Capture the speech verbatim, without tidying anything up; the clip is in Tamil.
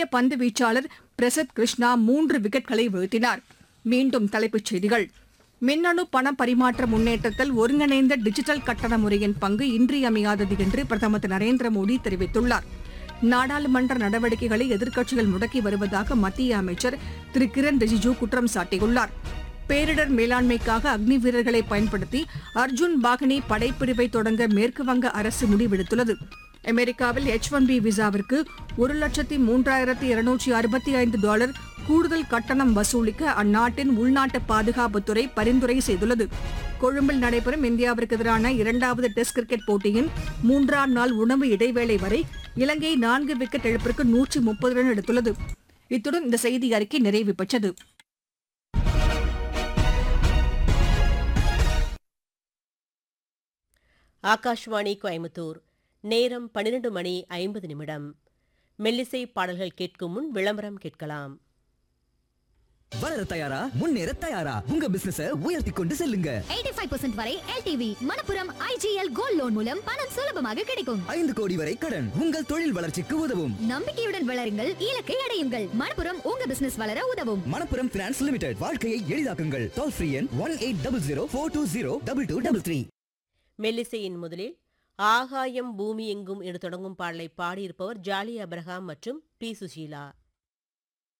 இந்திய பந்து வீச்சாளர் பிரசித் கிருஷ்ணா மூன்று விக்கெட்களை வீழ்த்தினார். மீண்டும் தலைப்புச் செய்திகள். மின்னணு பண பரிமாற்ற முன்னேற்றத்தில் ஒருங்கிணைந்த டிஜிட்டல் கட்டண முறையின் பங்கு இன்றியமையாதது என்று பிரதமர் திரு நரேந்திர மோடி தெரிவித்துள்ளார். நாடாளுமன்ற நடவடிக்கைகளை எதிர்க்கட்சிகள் முடக்கி வருவதாக மத்திய அமைச்சர் திரு கிரண் ரிஜிஜூ குற்றம் சாட்டியுள்ளார். பேரிடர் மேலாண்மைக்காக அக்னி வீரர்களை பயன்படுத்தி அர்ஜுன் பாகனி படைப்பிரிவை தொடங்க மேற்குவங்க அரசு முடிவெடுத்துள்ளது. அமெரிக்காவில் எச் ஒன் பி விசாவிற்கு ஒரு லட்சத்தி மூன்றாயிரத்தி இருநூற்றி அறுபத்தி ஐந்து டாலர் கூடுதல் கட்டணம் வசூலிக்க அந்நாட்டின் உள்நாட்டு பாதுகாப்புத்துறை பரிந்துரை செய்துள்ளது. கொழும்பில் நடைபெறும் இந்தியாவிற்கு எதிரான இரண்டாவது டெஸ்ட் கிரிக்கெட் போட்டியின் மூன்றாம் நாள் உணவு இடைவேளை வரை இலங்கை நான்கு விக்கெட் இழப்பிற்கு நூற்றி முப்பது ரன் எடுத்துள்ளது. இத்துடன் இந்த செய்தி அறிக்கை நிறைவு பெற்றது. ஆகாஷ்வாணி கோயம்புத்தூர். நேரம் பன்னிரண்டு மணி ஐம்பது நிமிடம். மெல்லிசை பாடல்கள் கேட்கும் முன் விளம்பரம் கேட்கலாம். வளர தயாரா, முன்னேற தயாரா, உங்க பிசினஸ உயர்த்தி கொண்டு செல்லுங்க. எண்பத்தி ஐந்து சதவீதம் வரை L T V Manappuram I G L gold loan மூலம் பணம் சுலபமாக கிடைக்கும். ஐந்து கோடி வரை கடன் உங்கள் தொழில் வளர்ச்சிக்கு உதவும். நம்பிக்கையுடன் வளருங்கள், இலக்கை அடையுங்கள். மணப்புரம் உங்க பிசினஸ் வளர உதவும். Manappuram finance limited. வாழ்க்கையை எளிதாக்குங்கள். டோல் ஃப்ரீ எண் one eight double zero four two zero double two double three. மெல்லிசையின் முதலில் ஆகாயம் பூமி எங்கும் என்று தொடங்கும் பாடலை பாடியிருப்பவர் ஜாலி அப்ரஹாம் மற்றும் பி சுஷீலா.